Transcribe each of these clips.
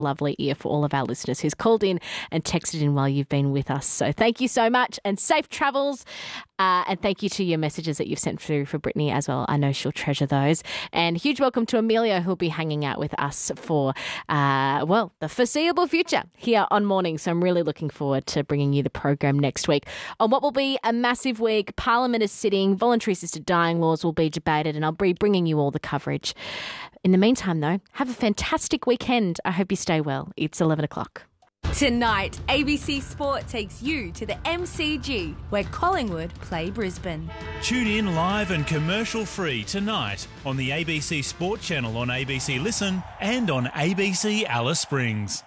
lovely ear for all of our listeners who's called in and texted in while you've been with us. So thank you so much and safe travels. And thank you to your messages that you've sent through for Brittany as well. I know she'll treasure those. And huge welcome to Amelia, who'll be hanging out with us for, the foreseeable future here on Morning. So I'm really looking forward to bringing you the program next week on what will be a massive week. Parliament is sitting, voluntary assisted dying laws will be debated, and I'll be bringing you all the coverage. In the meantime, though, have a fantastic weekend. I hope you stay well. It's 11 o'clock. Tonight, ABC Sport takes you to the MCG, where Collingwood play Brisbane. Tune in live and commercial-free tonight on the ABC Sport channel on ABC Listen and on ABC Alice Springs.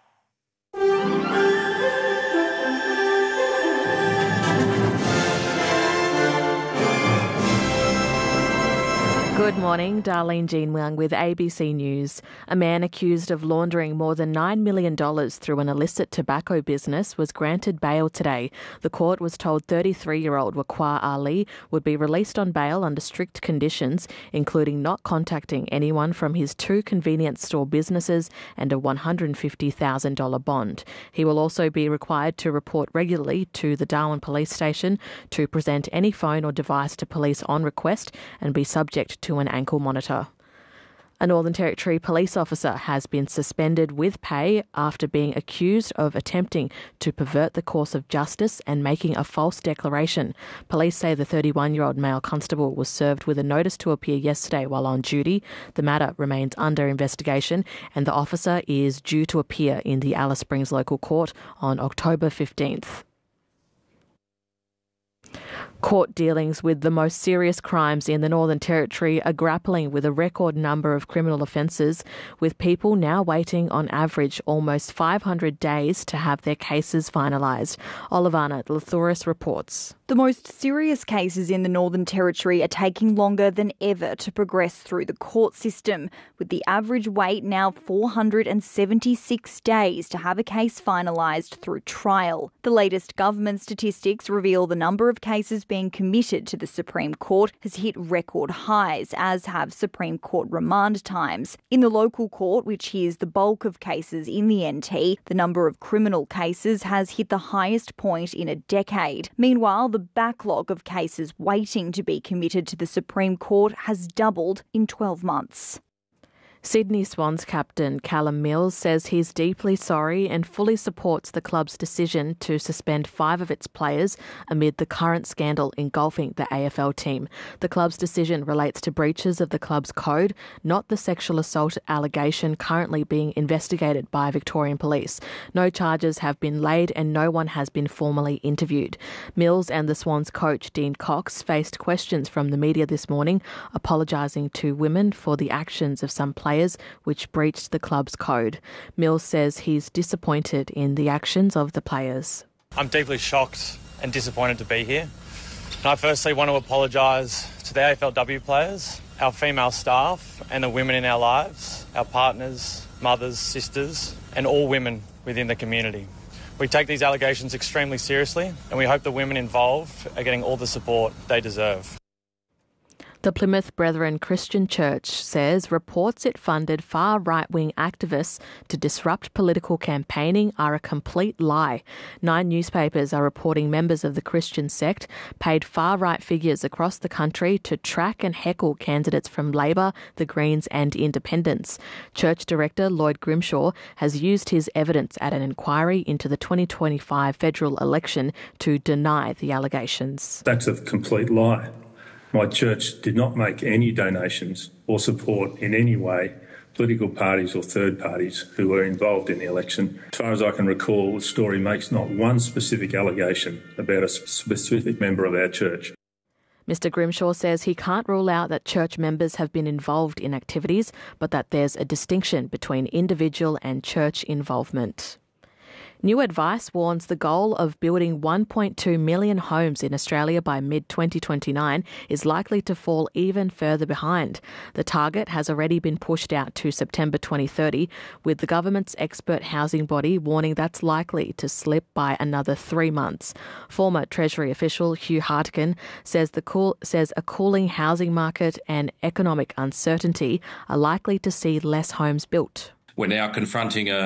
Good morning, Darlene Jean Wang with ABC News. A man accused of laundering more than $9 million through an illicit tobacco business was granted bail today. The court was told 33-year-old Waqar Ali would be released on bail under strict conditions, including not contacting anyone from his 2 convenience store businesses and a $150,000 bond. He will also be required to report regularly to the Darwin Police Station, to present any phone or device to police on request, and be subject to an ankle monitor. A Northern Territory police officer has been suspended with pay after being accused of attempting to pervert the course of justice and making a false declaration. Police say the 31-year-old male constable was served with a notice to appear yesterday while on duty. The matter remains under investigation, and the officer is due to appear in the Alice Springs local court on October 15th. Court dealings with the most serious crimes in the Northern Territory are grappling with a record number of criminal offences, with people now waiting on average almost 500 days to have their cases finalised. Olivana Lathouris reports. The most serious cases in the Northern Territory are taking longer than ever to progress through the court system, with the average wait now 476 days to have a case finalised through trial. The latest government statistics reveal the number of cases being committed to the Supreme Court has hit record highs, as have Supreme Court remand times. In the local court, which hears the bulk of cases in the NT, the number of criminal cases has hit the highest point in a decade. Meanwhile, the backlog of cases waiting to be committed to the Supreme Court has doubled in 12 months. Sydney Swans captain Callum Mills says he's deeply sorry and fully supports the club's decision to suspend 5 of its players amid the current scandal engulfing the AFL team. The club's decision relates to breaches of the club's code, not the sexual assault allegation currently being investigated by Victorian Police. No charges have been laid and no one has been formally interviewed. Mills and the Swans coach Dean Cox faced questions from the media this morning, apologising to women for the actions of some players which breached the club's code. Mills says he's disappointed in the actions of the players. I'm deeply shocked and disappointed to be here. And I firstly want to apologise to the AFLW players, our female staff and the women in our lives, our partners, mothers, sisters and all women within the community. We take these allegations extremely seriously and we hope the women involved are getting all the support they deserve. The Plymouth Brethren Christian Church says reports it funded far right-wing activists to disrupt political campaigning are a complete lie. 9 newspapers are reporting members of the Christian sect paid far-right figures across the country to track and heckle candidates from Labor, the Greens and Independents. Church Director Lloyd Grimshaw has used his evidence at an inquiry into the 2025 federal election to deny the allegations. That's a complete lie. My church did not make any donations or support in any way political parties or third parties who were involved in the election. As far as I can recall, the story makes not one specific allegation about a specific member of our church. Mr Grimshaw says he can't rule out that church members have been involved in activities, but that there's a distinction between individual and church involvement. New advice warns the goal of building 1.2 million homes in Australia by mid-2029 is likely to fall even further behind. The target has already been pushed out to September 2030, with the government's expert housing body warning that's likely to slip by another 3 months. Former Treasury official Hugh Hartigan says a cooling housing market and economic uncertainty are likely to see less homes built. we're now confronting